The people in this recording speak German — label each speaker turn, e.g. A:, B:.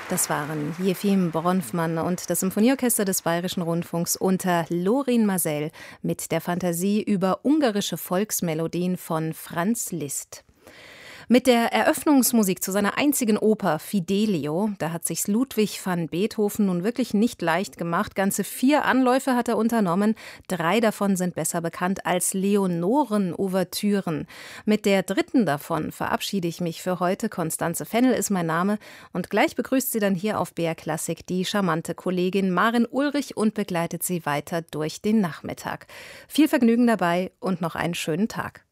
A: Das waren Jefim Bronfmann und das Symphonieorchester des Bayerischen Rundfunks unter Lorin Maazel mit der Fantasie über ungarische Volksmelodien von Franz Liszt. Mit der Eröffnungsmusik zu seiner einzigen Oper Fidelio, da hat sich's Ludwig van Beethoven nun wirklich nicht leicht gemacht. Ganze 4 Anläufe hat er unternommen. 3 davon sind besser bekannt als Leonoren-Ouvertüren. Mit der 3. davon verabschiede ich mich für heute. Constanze Fennel ist mein Name. Und gleich begrüßt sie dann hier auf BR Klassik die charmante Kollegin Maren Ulrich und begleitet sie weiter durch den Nachmittag. Viel Vergnügen dabei und noch einen schönen Tag.